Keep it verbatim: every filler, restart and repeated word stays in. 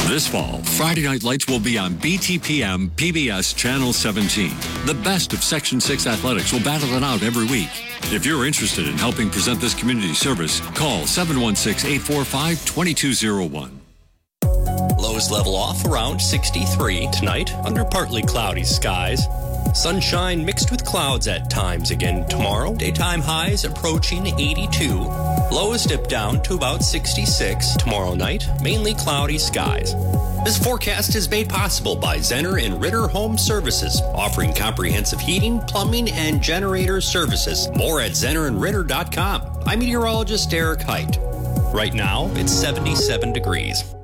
This fall, Friday Night Lights will be on B T P M P B S Channel seventeen. The best of Section six athletics will battle it out every week. If you're interested in helping present this community service, call seven one six, eight four five, two two zero one. Lows level off around sixty-three tonight under partly cloudy skies. Sunshine mixed with clouds at times again tomorrow. Daytime highs approaching eighty-two. Lows dip down to about sixty-six tomorrow night. Mainly cloudy skies. This forecast is made possible by Zenner and Ritter Home Services, offering comprehensive heating, plumbing, and generator services. More at zenner and ritter dot com. I'm meteorologist Eric Height. Right now, it's seventy-seven degrees.